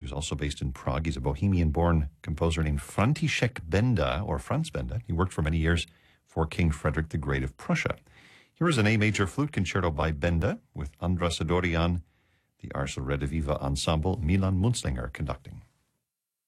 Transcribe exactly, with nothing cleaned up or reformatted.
was also based in Prague. He's a Bohemian-born composer named František Benda, or Franz Benda. He worked for many years for King Frederick the Great of Prussia. Here is an A major flute concerto by Benda with Andras Adorian, the Arcel Rediviva Ensemble, Milan Munzlinger conducting.